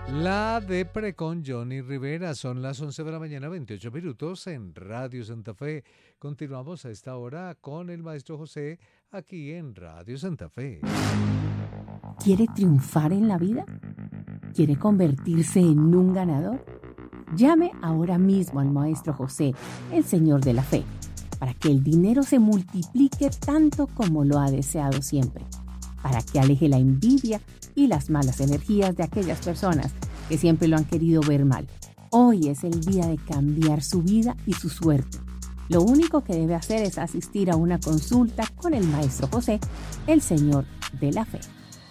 La Depre con Johnny Rivera. Son las 11 de la mañana, 28 minutos en Radio Santa Fe. Continuamos a esta hora con el maestro José aquí en Radio Santa Fe. ¿Quiere triunfar en la vida? ¿Quiere convertirse en un ganador? Llame ahora mismo al maestro José, el Señor de la Fe, para que el dinero se multiplique tanto como lo ha deseado siempre, para que aleje la envidia y las malas energías de aquellas personas que siempre lo han querido ver mal. Hoy es el día de cambiar su vida y su suerte. Lo único que debe hacer es asistir a una consulta con el maestro José, el Señor de la Fe.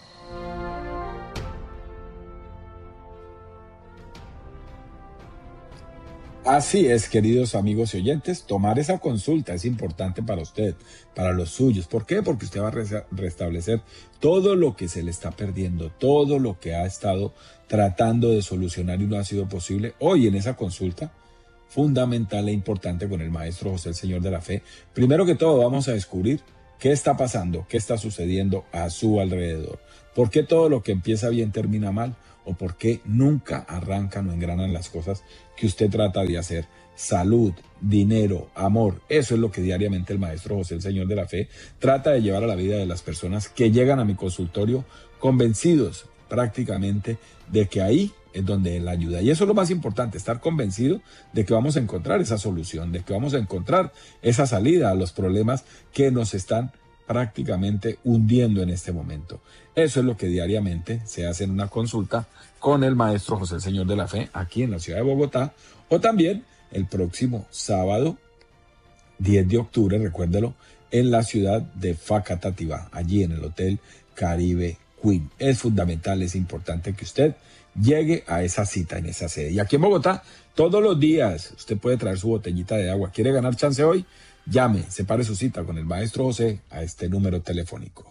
Así es, queridos amigos y oyentes, tomar esa consulta es importante para usted, para los suyos. ¿Por qué? Porque usted va a restablecer todo lo que se le está perdiendo, todo lo que ha estado tratando de solucionar y no ha sido posible. Hoy en esa consulta fundamental e importante con el maestro José, el Señor de la Fe, primero que todo vamos a descubrir qué está pasando, qué está sucediendo a su alrededor. ¿Por qué todo lo que empieza bien termina mal? ¿O por qué nunca arrancan o engranan las cosas que usted trata de hacer? Salud, dinero, amor, eso es lo que diariamente el maestro José, el Señor de la Fe, trata de llevar a la vida de las personas que llegan a mi consultorio convencidos prácticamente de que ahí es donde él ayuda. Y eso es lo más importante, estar convencido de que vamos a encontrar esa solución, de que vamos a encontrar esa salida a los problemas que nos están prácticamente hundiendo en este momento. Eso es lo que diariamente se hace en una consulta con el maestro José, el Señor de la Fe, aquí en la ciudad de Bogotá, o también el próximo sábado 10 de octubre, recuérdelo, en la ciudad de Facatativá, allí en el Hotel Caribe Queen. Es fundamental, es importante que usted llegue a esa cita en esa sede. Y aquí en Bogotá, todos los días, usted puede traer su botellita de agua. ¿Quiere ganar chance hoy? Llame, separe su cita con el maestro José a este número telefónico.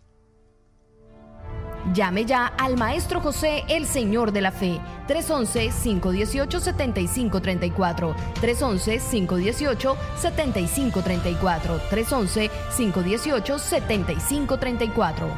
Llame ya al Maestro José, el Señor de la Fe, 311-518-7534, 311-518-7534, 311-518-7534.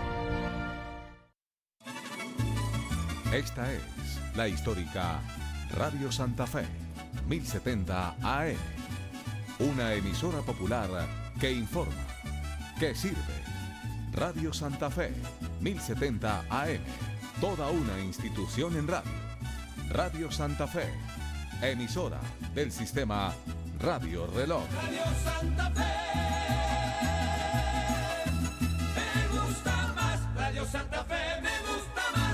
Esta es la histórica Radio Santa Fe, 1070 AM. Una emisora popular que informa, que sirve. Radio Santa Fe, 1070 AM. Toda una institución en radio. Radio Santa Fe, emisora del sistema Radio Reloj. Radio Santa Fe, me gusta más. Radio Santa Fe, me gusta más.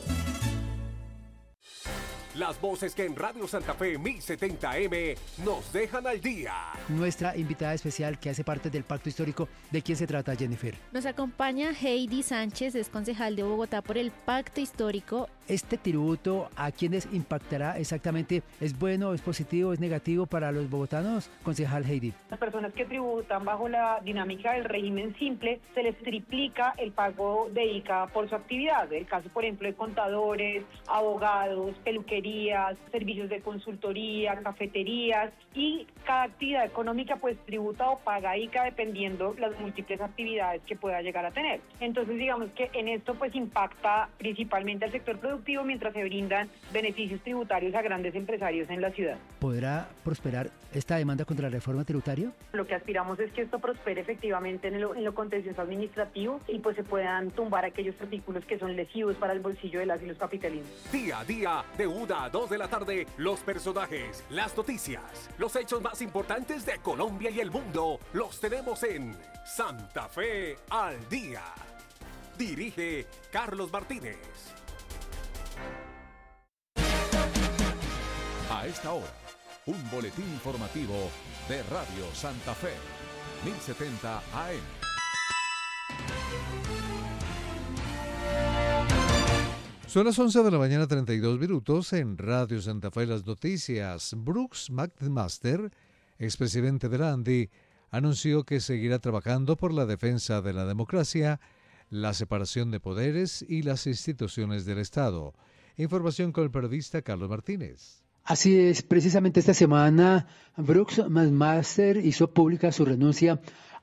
Las voces que en Radio Santa Fe 1070M nos dejan al día. Nuestra invitada especial que hace parte del Pacto Histórico, ¿de quién se trata, Jennifer? Nos acompaña Heidi Sánchez, es concejal de Bogotá por el Pacto Histórico. ¿Este tributo a quiénes impactará exactamente? ¿Es bueno, es positivo, es negativo para los bogotanos? Concejal Heidi. Las personas que tributan bajo la dinámica del régimen simple, se les triplica el pago de ICA por su actividad. El caso, por ejemplo, de contadores, abogados, peluquerías, servicios de consultoría, cafeterías, y cada actividad económica pues tributa o paga ICA dependiendo las múltiples actividades que pueda llegar a tener. Entonces digamos que en esto pues impacta principalmente al sector productivo mientras se brindan beneficios tributarios a grandes empresarios en la ciudad. ¿Podrá prosperar esta demanda contra la reforma tributaria? Lo que aspiramos es que esto prospere efectivamente en lo contencioso administrativo y pues se puedan tumbar aquellos artículos que son lesivos para el bolsillo de las y los capitalinos. Día a día, de 1 a 2 de la tarde, los personajes, las noticias, los hechos más importantes de Colombia y el mundo, los tenemos en Santa Fe al Día. Dirige Carlos Martínez. A esta hora, un boletín informativo de Radio Santa Fe, 1070 AM. Son las 11 de la mañana, 32 minutos en Radio Santa Fe. Las noticias. Brooks McMaster, expresidente de la ANDI, anunció que seguirá trabajando por la defensa de la democracia, la separación de poderes y las instituciones del Estado. Información con el periodista Carlos Martínez. Así es, precisamente esta semana Brooks McMaster hizo pública su renuncia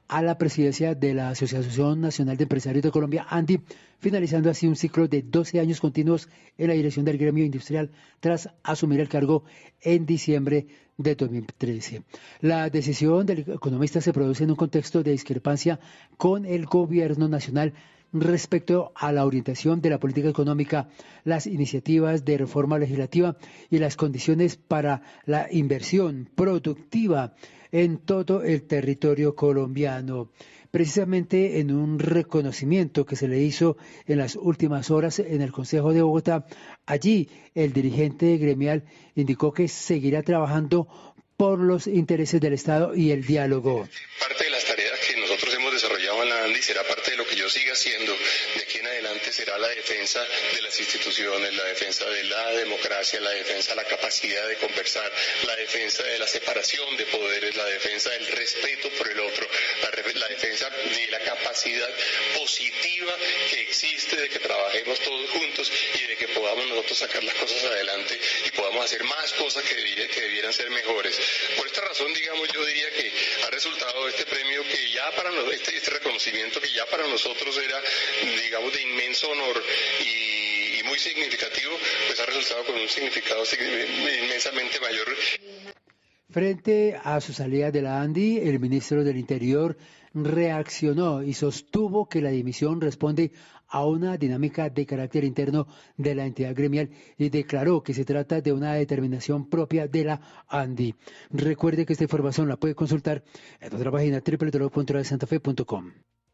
a la presidencia de la Asociación Nacional de Empresarios de Colombia, ANDI, finalizando así un ciclo de 12 años continuos en la dirección del gremio industrial tras asumir el cargo en diciembre de 2013. La decisión del economista se produce en un contexto de discrepancia con el gobierno nacional respecto a la orientación de la política económica, las iniciativas de reforma legislativa y las condiciones para la inversión productiva en todo el territorio colombiano. Precisamente en un reconocimiento que se le hizo en las últimas horas en el Consejo de Bogotá, allí el dirigente gremial indicó que seguirá trabajando por los intereses del Estado y el diálogo. Parte de las tareas que nosotros hemos desarrollado en la ANDI será parte de lo que yo siga haciendo de aquí en adelante, será la defensa de las instituciones, la defensa de la democracia, la defensa de la capacidad de conversar, la defensa de la separación de poderes, la defensa del respeto por el otro, la defensa de la capacidad positiva que existe de que trabajemos todos juntos y de que podamos nosotros sacar las cosas adelante y podamos hacer más cosas que debieran ser mejores. Por esta razón, digamos, yo diría que ha resultado este premio que ya para este reconocimiento que ya para nosotros era, digamos, de inmenso honor y muy significativo, pues ha resultado con un significado inmensamente mayor. Frente a su salida de la ANDI, el ministro del Interior reaccionó y sostuvo que la dimisión responde a una dinámica de carácter interno de la entidad gremial y declaró que se trata de una determinación propia de la ANDI. Recuerde que esta información la puede consultar en nuestra página www.radiosantafe.com.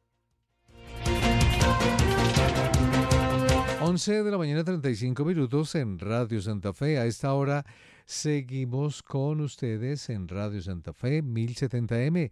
11 de la mañana, 35 minutos en Radio Santa Fe. A esta hora seguimos con ustedes en Radio Santa Fe 1070M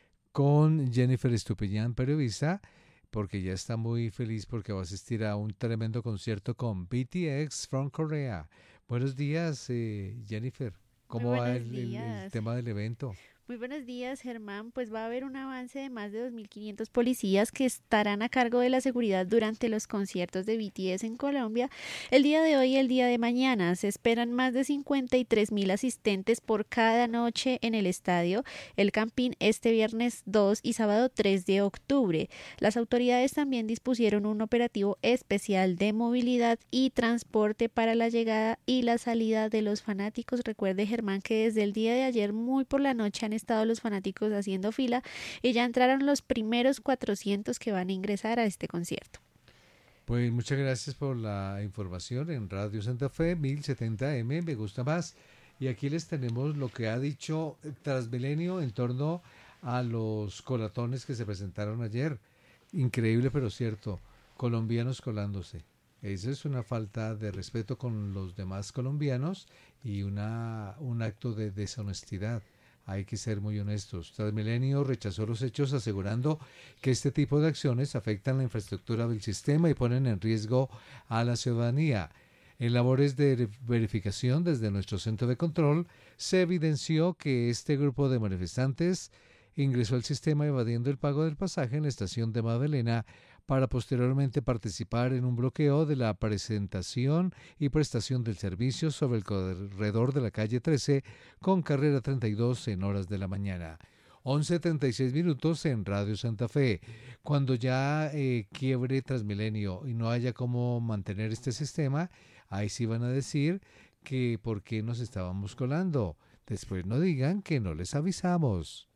con Jennifer Estupiñán, periodista, porque ya está muy feliz porque va a asistir a un tremendo concierto con BTS from Korea. Buenos días, Jennifer. ¿Cómo va el tema del evento? Muy buenos días, Germán. Pues va a haber un avance de más de 2.500 policías que estarán a cargo de la seguridad durante los conciertos de BTS en Colombia. El día de hoy y el día de mañana se esperan más de 53.000 asistentes por cada noche en el estadio El Campín este viernes 2 y sábado 3 de octubre. Las autoridades también dispusieron un operativo especial de movilidad y transporte para la llegada y la salida de los fanáticos. Recuerde, Germán, que desde el día de ayer muy por la noche han estado los fanáticos haciendo fila y ya entraron los primeros 400 que van a ingresar a este concierto. Pues muchas gracias por la información en Radio Santa Fe 1070M, me gusta más. Y aquí les tenemos lo que ha dicho Transmilenio en torno a los colatones que se presentaron ayer. Increíble pero cierto, colombianos colándose. Eso es una falta de respeto con los demás colombianos y un acto de deshonestidad. Hay que ser muy honestos. Transmilenio rechazó los hechos asegurando que este tipo de acciones afectan la infraestructura del sistema y ponen en riesgo a la ciudadanía. En labores de verificación desde nuestro centro de control se evidenció que este grupo de manifestantes ingresó al sistema evadiendo el pago del pasaje en la estación de Magdalena para posteriormente participar en un bloqueo de la presentación y prestación del servicio sobre el corredor de la calle 13 con carrera 32 en horas de la mañana. 11:36 minutos en Radio Santa Fe. Cuando ya quiebre Transmilenio y no haya cómo mantener este sistema, ahí sí van a decir que por qué nos estábamos colando. Después no digan que no les avisamos.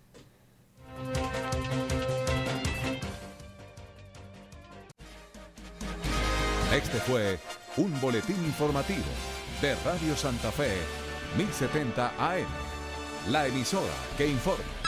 Este fue un boletín informativo de Radio Santa Fe 1070 AM, la emisora que informa.